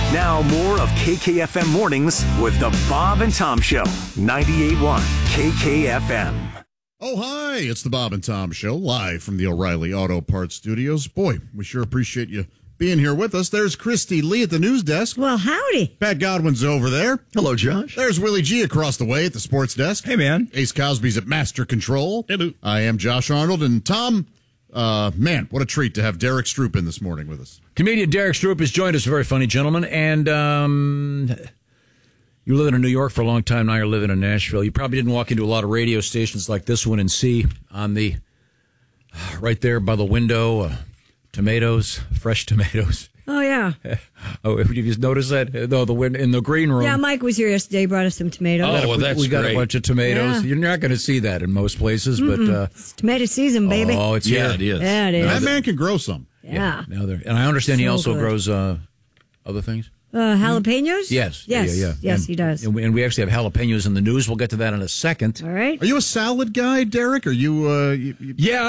Now more of KKFM Mornings with the Bob and Tom Show. 98.1 KKFM. Oh, hi. It's the Bob and Tom Show, live from the O'Reilly Auto Parts Studios. Boy, we sure appreciate you being here with us. There's Christy Lee at the news desk. Well, howdy. Pat Godwin's over there. Hello, Josh. There's Willie G across the way at the sports desk. Hey, man. Ace Cosby's at Master Control. Hello. I am Josh Arnold. And Tom, man, what a treat to have Derek Stroop in this morning with us. Comedian Derek Stroop has joined us, a very funny gentleman. And you live in New York for a long time. Now you're living in Nashville. You probably didn't walk into a lot of radio stations like this one and see on the, right there by the window, tomatoes, fresh tomatoes. Oh, yeah. Oh, have you noticed that? No, the wind in the green room. Yeah, Mike was here yesterday, brought us some tomatoes. Oh, well, that's we got great. a bunch of tomatoes. Yeah. You're not going to see that in most places, but It's tomato season, baby. oh, it's Yeah, here. it is. Yeah, it is. That man can grow some. Yeah. Now they're, and I understand he So also good. grows other things. Jalapenos? Yes. Yes. Yeah. Yes, And- he does. And we actually have jalapenos in the news. We'll get to that in a second. All right. Are you a salad guy, Derek? Are you, Yeah,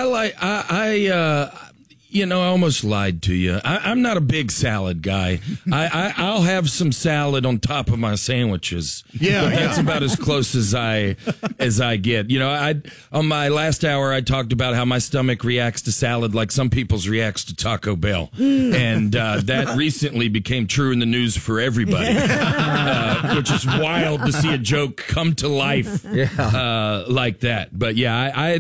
I almost lied to you. I'm not a big salad guy. I'll have some salad on top of my sandwiches. Yeah, But that's yeah. about as close as I get. You know, on my last hour, I talked about how my stomach reacts to salad like some people's reacts to Taco Bell, and that recently became true in the news for everybody, which is wild to see a joke come to life like that. But yeah,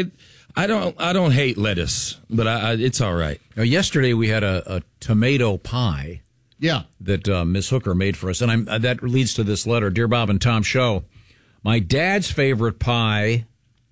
I don't hate lettuce, but it's all right. Now, yesterday we had a tomato pie yeah. that Miss Hooker made for us, and that leads to this letter. Dear Bob and Tom Show, my dad's favorite pie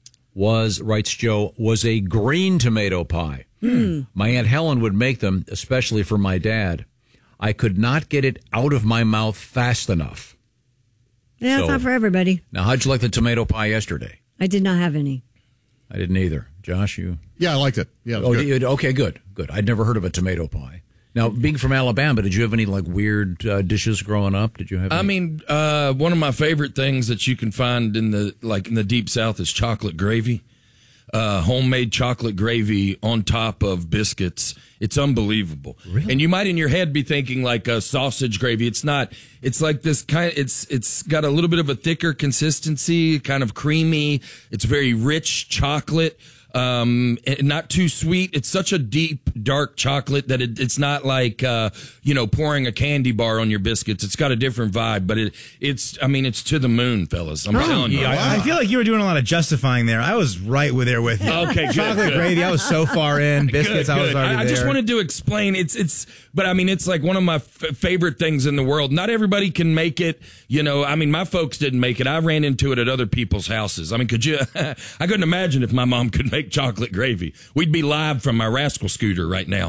writes Joe, was a green tomato pie. My Aunt Helen would make them, especially for my dad. I could not get it out of my mouth fast enough. Yeah, it's So- not for everybody. Now, how'd you like the tomato pie yesterday? I did not have any. I didn't either. Josh, you? Yeah, I liked it. Yeah, it was Oh, good. okay, good. I'd never heard of a tomato pie. Now, being from Alabama, did you have any like weird dishes growing up? Did you have? I mean, one of my favorite things that you can find in the deep South is chocolate gravy. Homemade chocolate gravy on top of biscuits. It's unbelievable. Really? And you might in your head be thinking like a sausage gravy. It's not. It's like this kind. It's got a little bit of a thicker consistency, kind of creamy. It's very rich chocolate. And not too sweet. It's such a deep, dark chocolate that it's not like, pouring a candy bar on your biscuits. It's got a different vibe, but it's to the moon, fellas. I'm telling you. yeah, I feel like you were doing a lot of justifying there. I was right there with you. Okay, good, Chocolate good. gravy, I was so far in. Biscuits, I was already I there. just wanted to explain. But I mean, it's like one of my favorite things in the world. Not everybody can make it. My folks didn't make it. I ran into it at other people's houses. I mean, could you? I couldn't imagine if my mom could make chocolate gravy. We'd be live from my rascal scooter right now.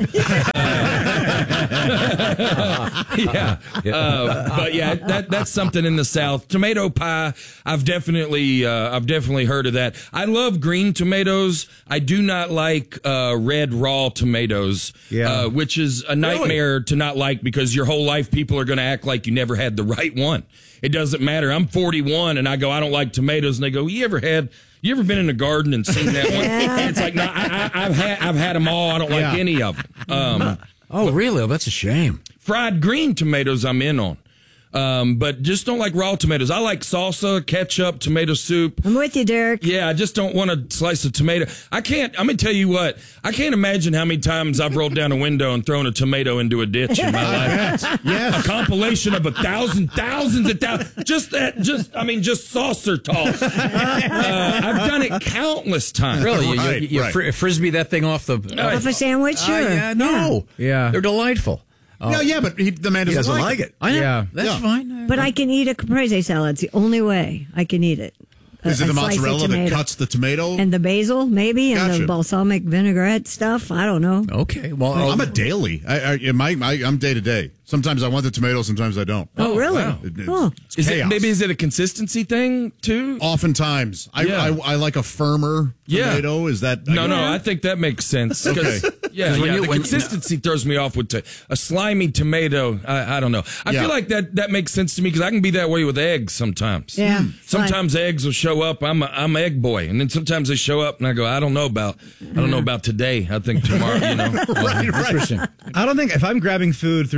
But yeah, that's something in the South. Tomato pie. I've definitely heard of that. I love green tomatoes. I do not like red raw tomatoes. Yeah. Which is a nightmare to not like because your whole life people are going to act like you never had the right one. It doesn't matter. I'm 41 and I go, I don't like tomatoes, and they go, you ever been in a garden and seen that one? And it's like, no, I've had them all. I don't like any of them. Oh, really? Oh, that's a shame. Fried green tomatoes I'm in on. But just don't like raw tomatoes. I like salsa, ketchup, tomato soup. I'm with you, Derek. Yeah, I just don't want a slice of tomato. I'm going to tell you what, I can't imagine how many times I've rolled down a window and thrown a tomato into a ditch in my life. Yes. A compilation of thousands of thousands. Just saucer toss. I've done it countless times. Really? You Right. frisbee that thing off the... Off a sandwich? Sure. no. Yeah. They're delightful. Yeah, but the man doesn't, like it. I know. Yeah. That's fine. But I can eat a caprese salad. It's the only way I can eat it. Is it A the slice of mozzarella that tomato. cuts the tomato? And the basil, maybe, and Gotcha. the balsamic vinaigrette stuff. I don't know. Okay. Well, I'm a daily. I'm day to day. Sometimes I want the tomato, sometimes I don't. Oh, really? wow. Oh. It's Is chaos. it a consistency thing too? Oftentimes, Yeah. I like a firmer tomato. Is that No, I think that makes sense. Okay. The consistency throws me off with a slimy tomato. I don't know. I Yeah. feel like that makes sense to me because I can be that way with eggs sometimes. Yeah. Sometimes eggs will show up. I'm egg boy, and then sometimes they show up, and I go, I don't know about today. I think tomorrow. Right. Interesting. I don't think if I'm grabbing food through a drive-thru,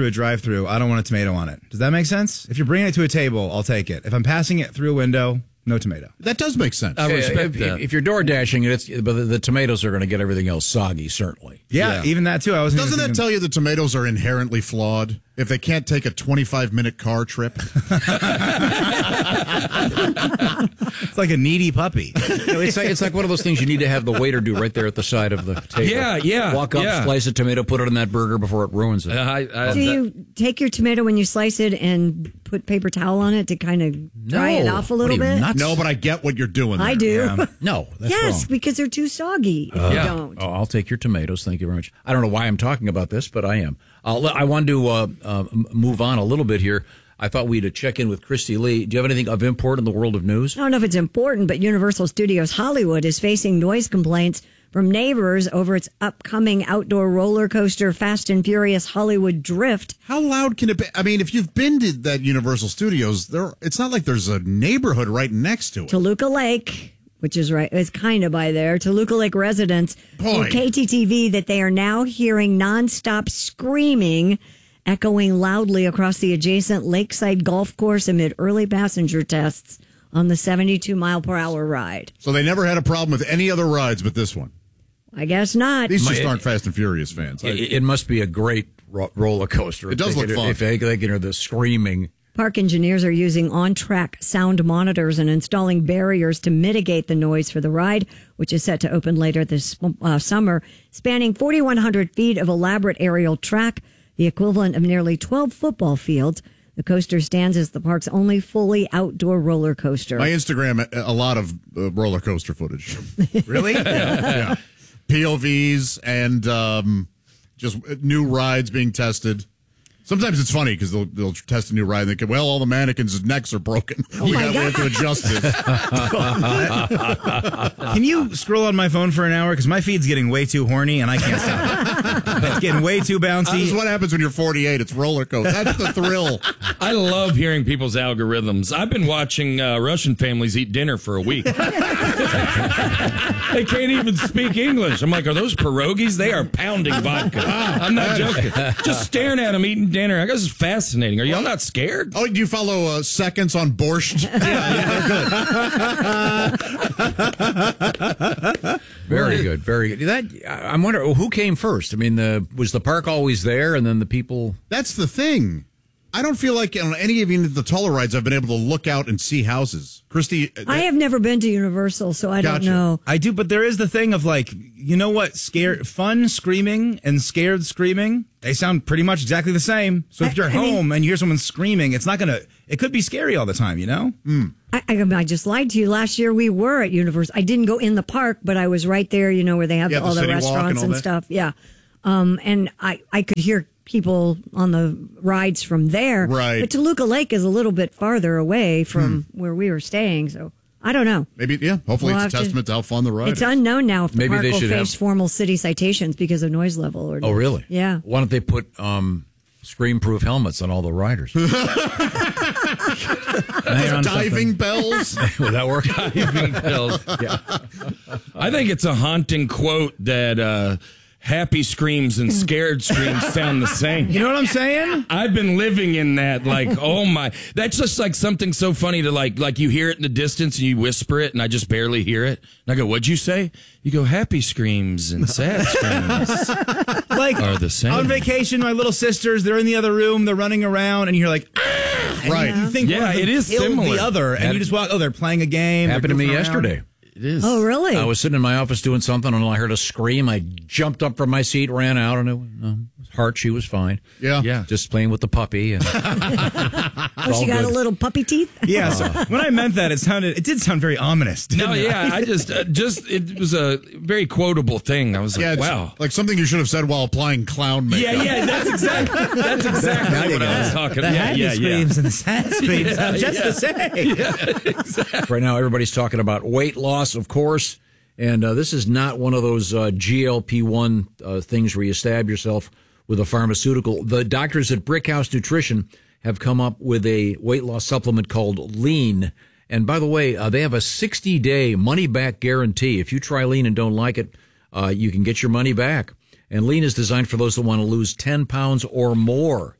drive-through, I don't want a tomato on it. Does that make sense? If you're bringing it to a table, I'll take it. If I'm passing it through a window, no tomato. That does make sense. I respect that. If you're door dashing it, but the tomatoes are going to get everything else soggy, certainly. Yeah, even that too. Doesn't that tell you the tomatoes are inherently flawed if they can't take a 25-minute car trip? It's like a needy puppy. It's like one of those things you need to have the waiter do right there at the side of the table. Yeah. Walk up, slice a tomato, put it in that burger before it ruins it. Do you take your tomato when you slice it and put paper towel on it to kind of dry it off a little bit? Nuts? No, but I get what you're doing there. I do. Yeah. No, that's Yes, wrong. because they're too soggy if you don't. Oh, I'll take your tomatoes. Thank you very much. I don't know why I'm talking about this, but I am. I wanted to move on a little bit here. I thought we'd check in with Christy Lee. Do you have anything of import in the world of news? I don't know if it's important, but Universal Studios Hollywood is facing noise complaints from neighbors over its upcoming outdoor roller coaster Fast and Furious Hollywood Drift. How loud can it be? I mean, if you've been to that Universal Studios, it's not like there's a neighborhood right next to it. Toluca Lake, which is right, it's kind of by there. Toluca Lake residents told KTTV that they are now hearing nonstop screaming echoing loudly across the adjacent lakeside golf course amid early passenger tests on the 72-mile-per-hour ride. So they never had a problem with any other rides but this one. I guess not. These just aren't Fast and Furious fans. It must be a great roller coaster. It does look fun. If they can hear the screaming. Park engineers are using on-track sound monitors and installing barriers to mitigate the noise for the ride, which is set to open later this summer, spanning 4,100 feet of elaborate aerial track, the equivalent of nearly 12 football fields. The coaster stands as the park's only fully outdoor roller coaster. My Instagram, a lot of roller coaster footage. Really? Yeah. POVs and just new rides being tested. Sometimes it's funny because they'll test a new ride and they go, well, all the mannequins' necks are broken. We have to adjust it. Can you scroll on my phone for an hour? Because my feed's getting way too horny and I can't stop. It's getting way too bouncy. This is what happens when you're 48. It's roller coaster. That's the thrill. I love hearing people's algorithms. I've been watching Russian families eat dinner for a week. They can't even speak English. I'm like, are those pierogies? They are pounding vodka. I'm not joking. Just staring at them eating dinner. I guess it's fascinating. Are y'all not scared? Oh, do you follow seconds on borscht? They're good. Very good. Very good. I'm wondering who came first. I mean, was the park always there, and then the people? That's the thing. I don't feel like on any of even the taller rides I've been able to look out and see houses. Christy, I have never been to Universal, so I don't know. I do, but there is the thing of like, you know what? Fun screaming and scared screaming, they sound pretty much exactly the same. So if you're home and you hear someone screaming, it could be scary all the time, you know? I just lied to you. Last year we were at Universal. I didn't go in the park, but I was right there, you know, where they have all the City Walk restaurants and and stuff. Yeah. And I could hear people on the rides from there. Right. But Toluca Lake is a little bit farther away from where we were staying, so I don't know. Maybe, hopefully it's a testament to how fun the ride It's is. unknown now if the Maybe park they will should face have- formal city citations because of noise level. Or Oh, really? Yeah. Why don't they put scream-proof helmets on all the riders? Diving bells. Would that work? Diving bells. Yeah. I think it's a haunting quote that happy screams and scared screams sound the same. You know what I'm saying? I've been living in that, like, oh my, that's just like something so funny to like you hear it in the distance and you whisper it and I just barely hear it. And I go, what'd you say? You go, happy screams and sad screams Like are the same. on vacation, my little sisters, they're in the other room, they're running around, and you're like, ah! And Right. You think Yeah, one of them it is killed similar. the other, and you just walk, they're playing a game. Happened to they're me goofing around. yesterday. It is. Oh, really? I was sitting in my office doing something, and I heard a scream. I jumped up from my seat, ran out, and it was Hart. She was fine. Yeah. Just playing with the puppy. And She all got good. a little puppy teeth? Yeah, so when I meant that, it did sound very ominous. Didn't No, it? yeah, I just it was a very quotable thing. I was like, Yeah, it's wow. like something you should have said while applying clown makeup. Yeah, that's exactly what I was talking The about. happy screams and the sad screams sound just yeah. the same. right now, everybody's talking about weight loss, of course. And this is not one of those GLP-1 things where you stab yourself with a pharmaceutical. The doctors at Brickhouse Nutrition have come up with a weight loss supplement called Lean. And by the way, they have a 60-day money-back guarantee. If you try Lean and don't like it, you can get your money back. And Lean is designed for those that want to lose 10 pounds or more.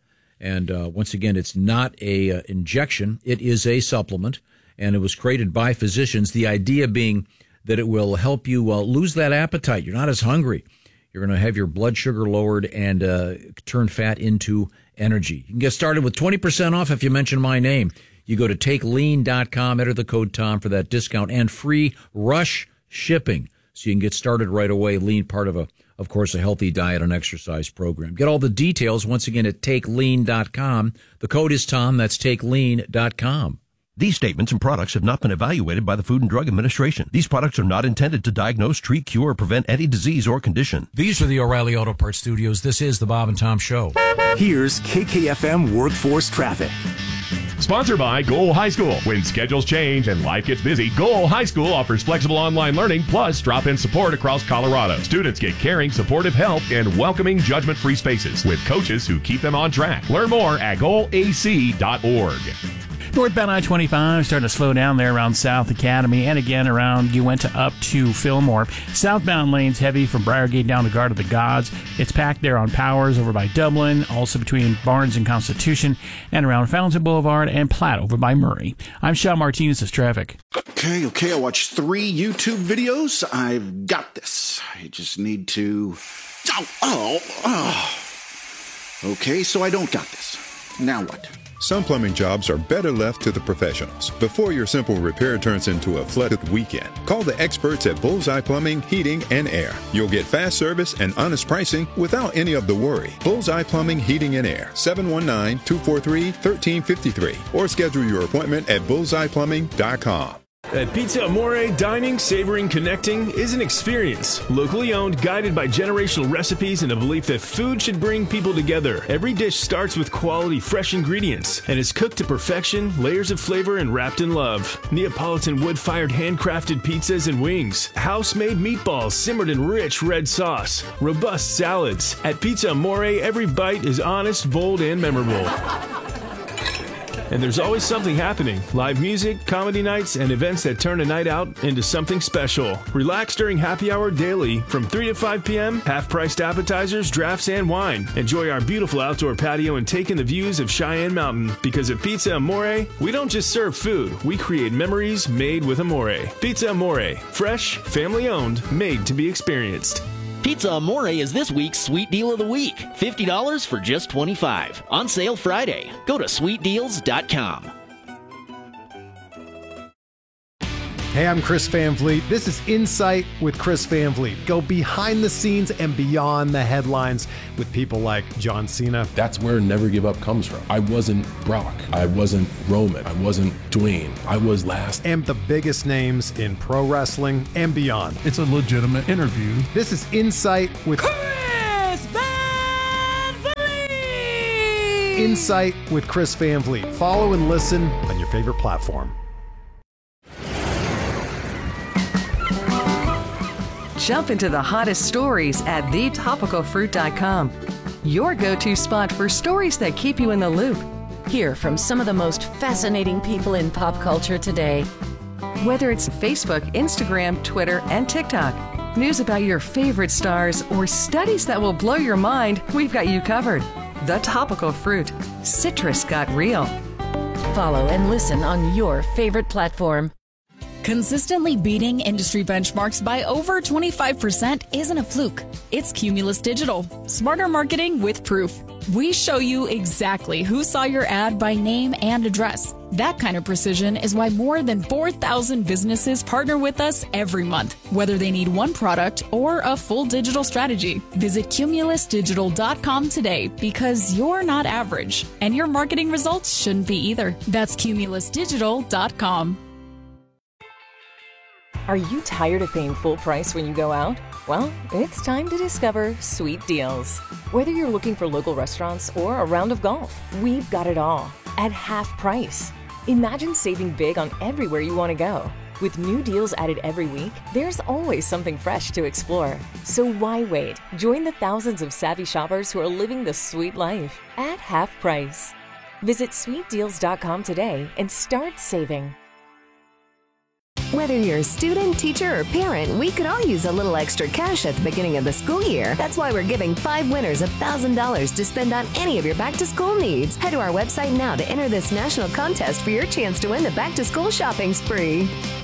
And once again, it's not a injection. It is a supplement, and it was created by physicians. The idea being that it will help you lose that appetite. You're not as hungry. You're going to have your blood sugar lowered and turn fat into energy. You can get started with 20% off if you mention my name. You go to takelean.com, enter the code Tom for that discount and free rush shipping. So you can get started right away. Lean, part of course, a healthy diet and exercise program. Get all the details once again at takelean.com. The code is Tom. That's takelean.com. These statements and products have not been evaluated by the Food and Drug Administration. These products are not intended to diagnose, treat, cure, or prevent any disease or condition. These are the O'Reilly Auto Parts Studios. This is the Bob and Tom Show. Here's KKFM Workforce Traffic. Sponsored by Goal High School. When schedules change and life gets busy, Goal High School offers flexible online learning plus drop-in support across Colorado. Students get caring, supportive help and welcoming, judgment-free spaces with coaches who keep them on track. Learn more at goalac.org. Northbound I-25 starting to slow down there around South Academy and again around Uinta up to Fillmore. Southbound lanes heavy from Briargate down to Guard of the Gods. It's packed there on Powers over by Dublin, also between Barnes and Constitution, and around Fountain Boulevard and Platte over by Murray. I'm Sean Martinez. This is traffic. Okay, I watched 3 YouTube videos. I've got this. I just need to... Okay, so I don't got this. Now what? Some plumbing jobs are better left to the professionals. Before your simple repair turns into a flooded weekend, call the experts at Bullseye Plumbing, Heating, and Air. You'll get fast service and honest pricing without any of the worry. Bullseye Plumbing, Heating, and Air, 719-243-1353. Or schedule your appointment at bullseyeplumbing.com. At Pizza Amore, dining, savoring, connecting is an experience. Locally owned, guided by generational recipes and a belief that food should bring people together. Every dish starts with quality, fresh ingredients and is cooked to perfection, layers of flavor and wrapped in love. Neapolitan wood-fired handcrafted pizzas and wings. House-made meatballs simmered in rich red sauce. Robust salads. At Pizza Amore, every bite is honest, bold, and memorable. And there's always something happening. Live music, comedy nights, and events that turn a night out into something special. Relax during happy hour daily from 3 to 5 p.m., half-priced appetizers, drafts, and wine. Enjoy our beautiful outdoor patio and take in the views of Cheyenne Mountain. Because at Pizza Amore, we don't just serve food, we create memories made with Amore. Pizza Amore. Fresh, family-owned, made to be experienced. Pizza Amore is this week's Sweet Deal of the Week. $50 for just $25. On sale Friday. Go to sweetdeals.com. Hey, I'm Chris Van Vliet. This is Insight with Chris Van Vliet. Go behind the scenes and beyond the headlines with people like John Cena. That's where Never Give Up comes from. I wasn't Brock. I wasn't Roman. I wasn't Dwayne. I was last. And the biggest names in pro wrestling and beyond. It's a legitimate interview. This is Insight with Chris Van Vliet. Insight with Chris Van Vliet. Follow and listen on your favorite platform. Jump into the hottest stories at thetopicalfruit.com. Your go-to spot for stories that keep you in the loop. Hear from some of the most fascinating people in pop culture today. Whether it's Facebook, Instagram, Twitter, and TikTok, news about your favorite stars, or studies that will blow your mind, we've got you covered. The Topical Fruit. Citrus got real. Follow and listen on your favorite platform. Consistently beating industry benchmarks by over 25% isn't a fluke. It's Cumulus Digital. Smarter marketing with proof. We show you exactly who saw your ad by name and address. That kind of precision is why more than 4,000 businesses partner with us every month, whether they need one product or a full digital strategy. Visit cumulusdigital.com today because you're not average, and your marketing results shouldn't be either. That's cumulusdigital.com. Are you tired of paying full price when you go out? Well, it's time to discover Sweet Deals. Whether you're looking for local restaurants or a round of golf, we've got it all at half price. Imagine saving big on everywhere you want to go. With new deals added every week, there's always something fresh to explore. So why wait? Join the thousands of savvy shoppers who are living the sweet life at half price. Visit sweetdeals.com today and start saving. Whether you're a student, teacher, or parent, we could all use a little extra cash at the beginning of the school year. That's why we're giving 5 winners $1,000 to spend on any of your back-to-school needs. Head to our website now to enter this national contest for your chance to win the back-to-school shopping spree.